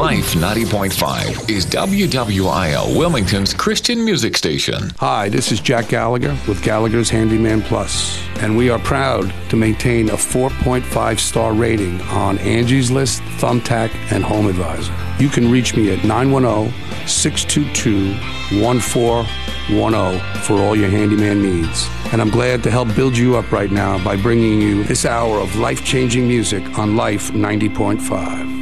Life 90.5 is WWIL Wilmington's Christian music station. Hi, this is Jack Gallagher with Gallagher's Handyman Plus, and we are proud to maintain a 4.5-star rating on Angie's List, Thumbtack, and Home Advisor. You can reach me at 910-622-1410 for all your handyman needs. And I'm glad to help build you up right now by bringing you this hour of life-changing music on Life 90.5.